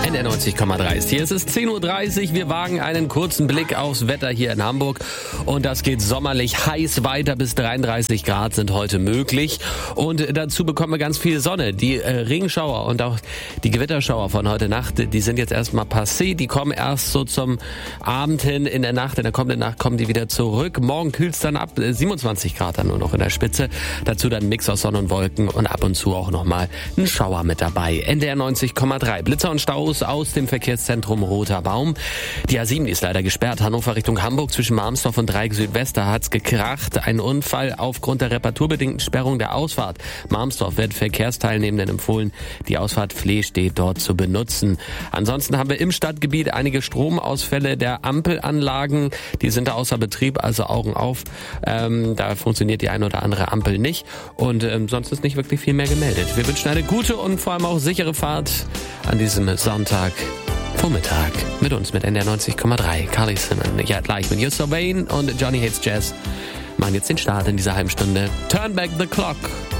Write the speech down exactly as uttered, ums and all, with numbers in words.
N R neunzig Komma drei ist hier. Es ist zehn Uhr dreißig. Wir wagen einen kurzen Blick aufs Wetter hier in Hamburg. Und das geht sommerlich heiß weiter. Bis dreiunddreißig Grad sind heute möglich. Und dazu bekommen wir ganz viel Sonne. Die äh, Regenschauer und auch die Gewitterschauer von heute Nacht, die sind jetzt erstmal passé. Die kommen erst so zum Abend hin in der Nacht. In der kommenden Nacht kommen die wieder zurück. Morgen kühlt es dann ab. siebenundzwanzig Grad dann nur noch in der Spitze. Dazu dann ein Mix aus Sonne und Wolken und ab und zu auch nochmal ein Schauer mit dabei. N D R neunzig Komma drei. Blitzer und Staus aus dem Verkehrszentrum Roter Baum. Die A sieben, die ist leider gesperrt. Hannover Richtung Hamburg zwischen Marmsdorf und Dreieck Südwest. Da hat's gekracht. Ein Unfall aufgrund der reparaturbedingten Sperrung der Ausfahrt. Marmsdorf wird Verkehrsteilnehmenden empfohlen, die Ausfahrt Fleesteh dort zu benutzen. Ansonsten haben wir im Stadtgebiet einige Stromausfälle der Ampelanlagen. Die sind da außer Betrieb, also Augen auf. Ähm, da funktioniert die eine oder andere Ampel nicht. Und ähm, sonst ist nicht wirklich viel mehr gemeldet. Wir wünschen eine gute und vor allem auch sichere Fahrt an diesem Sonntag. Vormittag mit uns mit N R neunzig Komma drei. Carly Simon, ja gleich mit You're So Vain und Johnny Hates Jazz machen jetzt den Start in dieser halben Stunde. Turn back the clock.